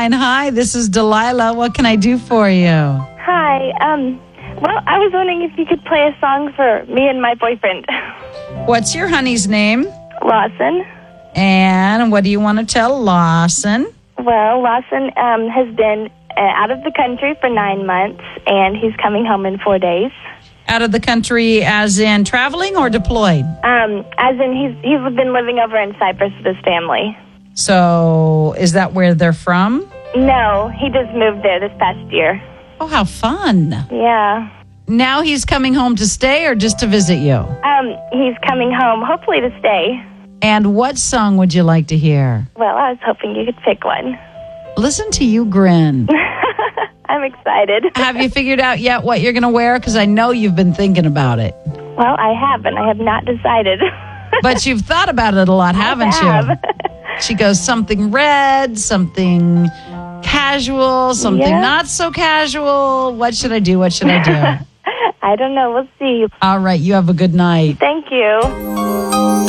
line. Hi, this is Delilah. What can I do for you? Hi. Well, I was wondering if you could play a song for me and my boyfriend. What's your honey's name? Lawson. And what do you want to tell Lawson? Well, Lawson has been out of the country for 9 months, and he's coming home in 4 days. Out of the country as in traveling or deployed? As in he's been living over in Cyprus with his family. So is that where they're from? No, he just moved there this past year. Oh, how fun. Yeah. Now he's coming home to stay or just to visit you? He's coming home, hopefully to stay. And what song would you like to hear? Well, I was hoping you could pick one. Listen to you grin. I'm excited. Have you figured out yet what you're going to wear? Because I know you've been thinking about it. Well, I haven't. I have not decided. But you've thought about it a lot, haven't you? She goes something red, something casual, something not so casual. What should I do? What should I do? I don't know. We'll see. All right. You have a good night. Thank you.